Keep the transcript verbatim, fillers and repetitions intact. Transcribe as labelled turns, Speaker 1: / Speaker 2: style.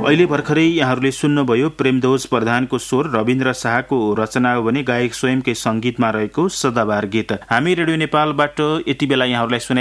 Speaker 1: अहिले भर्खरै यहाँहरूले सुन्नुभयो प्रेमध्वज प्रधानको स्वर रविन्द्र शाहको रचना हो भने गायक स्वयंकै संगीतमा रहेको सदाबहार गीत। हामी रेडियो नेपालबाट यति बेला यहाँहरूलाई सुने